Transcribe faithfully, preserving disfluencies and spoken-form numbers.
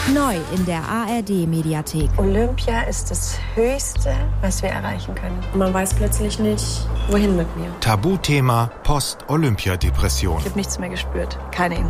Neu in der A R D-Mediathek. Olympia ist das Höchste, was wir erreichen können. Man weiß plötzlich nicht, wohin mit mir. Tabuthema Post-Olympia-Depression. Ich habe nichts mehr gespürt. Keine Emotion.